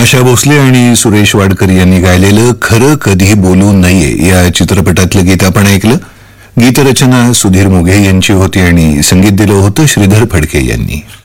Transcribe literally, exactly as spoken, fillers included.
आशा भोसले आणि सुरेश वाडकर यांनी गायलेलं खरं कधी बोलू नये या चित्रपटातलं गीत आपण ऐकलं. गीतरचना सुधीर मोघे यांची होती आणि संगीत दिलं होतं श्रीधर फडके यांनी.